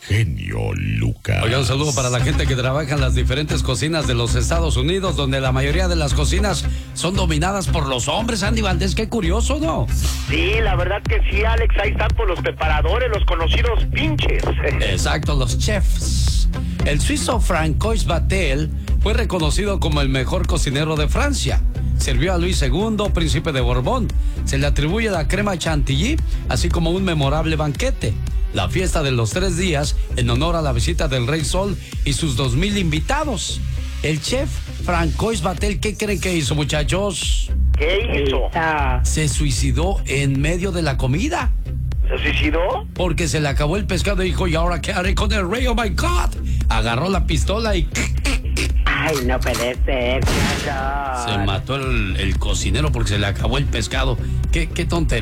genio Lucas. Oiga, un saludo para la gente que trabaja en las diferentes cocinas de los Estados Unidos, donde la mayoría de las cocinas son dominadas por los hombres. Andy Valdés, qué curioso, ¿no? Sí, la verdad que sí, Alex, ahí están por los preparadores, los conocidos pinches. Exacto, los chefs. El suizo Francois Vatel fue reconocido como el mejor cocinero de Francia. Sirvió a Luis II, príncipe de Borbón. Se le atribuye la crema chantilly, así como un memorable banquete. La fiesta de los 3 días en honor a la visita del Rey Sol y sus 2,000 invitados. El chef Francois Vatel, ¿qué creen que hizo, muchachos? ¿Qué hizo? Se suicidó en medio de la comida. ¿Se suicidó? Porque se le acabó el pescado y dijo, ¿y ahora qué haré con el rey? ¡Oh, my God! Agarró la pistola y... Ay, no puede ser, Se mató el cocinero porque se le acabó el pescado. ¿Qué tontería?